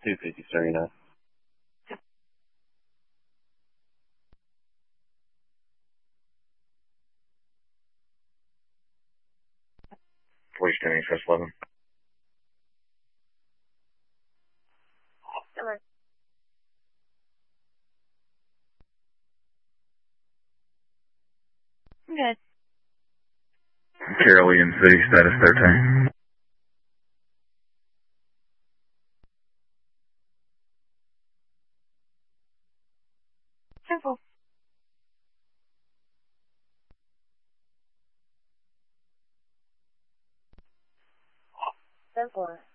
250 Serena. Police County Express 11. Come on. I'm good. Carolean City, status 13. Simple. Simple.